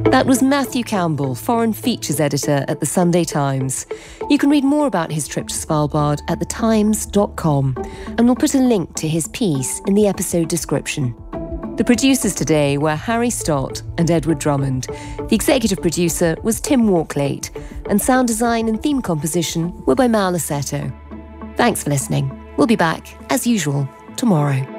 That was Matthew Campbell, Foreign Features Editor at the Sunday Times. You can read more about his trip to Svalbard at thetimes.com, and we'll put a link to his piece in the episode description. The producers today were Harry Stott and Edward Drummond. The executive producer was Tim Walklate, and sound design and theme composition were by Mal Assetto. Thanks for listening. We'll be back, as usual, tomorrow.